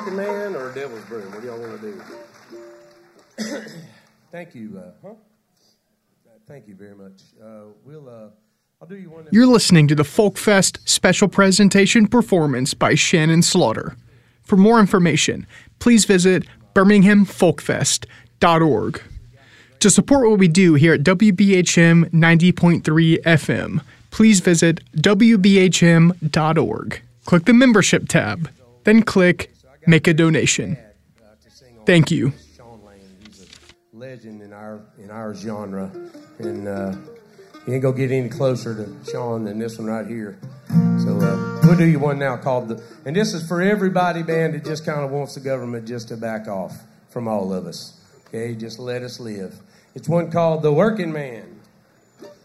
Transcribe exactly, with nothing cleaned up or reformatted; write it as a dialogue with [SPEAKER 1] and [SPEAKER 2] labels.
[SPEAKER 1] working man or a devil's broom? What do y'all want to do? Thank you. Uh, huh? Thank you very much. Uh, we'll. Uh, I'll do you one.
[SPEAKER 2] You're listening to the Folk Fest special presentation performance by Shannon Slaughter. For more information, please visit birmingham folk fest dot org. To support what we do here at W B H M ninety point three F M, please visit w b h m dot org. Click the membership tab, then click Make a Donation. Thank you.
[SPEAKER 1] Sean Lane, he's a legend in our in our genre, and uh, you ain't gonna get any closer to Sean than this one right here. So uh, we'll do you one now called the, and this is for everybody, man, that just kind of wants the government just to back off from all of us. Okay, just let us live. It's one called The Working Man.